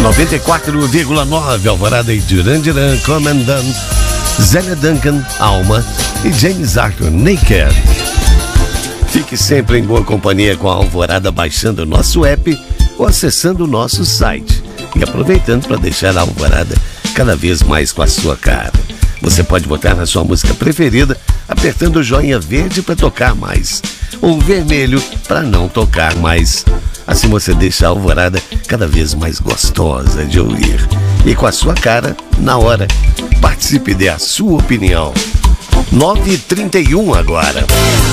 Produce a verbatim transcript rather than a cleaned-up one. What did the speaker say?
noventa e quatro vírgula nove, Alvorada e Duran Duran, Comandante, Zélia Duncan, Alma e James Arthur, Naked. Fique sempre em boa companhia com a Alvorada, baixando o nosso app ou acessando o nosso site. E aproveitando para deixar a Alvorada cada vez mais com a sua cara. Você pode botar na sua música preferida, apertando o joinha verde para tocar mais, ou o vermelho para não tocar mais. Assim você deixa a Alvorada cada vez mais gostosa de ouvir. E com a sua cara, na hora. Participe e dê a sua opinião. nove e trinta e um agora.